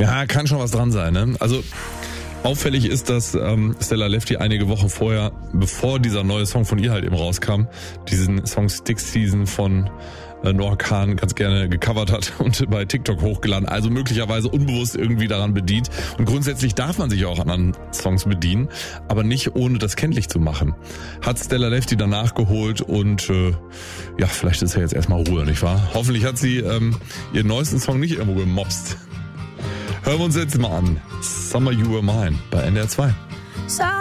Ja, kann schon was dran sein, ne? Also auffällig ist, dass Stella Lefty einige Wochen vorher, bevor dieser neue Song von ihr halt eben rauskam, diesen Song Stick Season von Noah Kahan ganz gerne gecovert hat und bei TikTok hochgeladen, also möglicherweise unbewusst irgendwie daran bedient. Und grundsätzlich darf man sich auch an anderen Songs bedienen, aber nicht ohne das kenntlich zu machen. Hat Stella Lefty dann nachgeholt und ja, vielleicht ist ja jetzt erstmal Ruhe, nicht wahr? Hoffentlich hat sie ihren neuesten Song nicht irgendwo gemobst. Hören wir uns jetzt mal an. Summer You Were Mine bei NDR 2.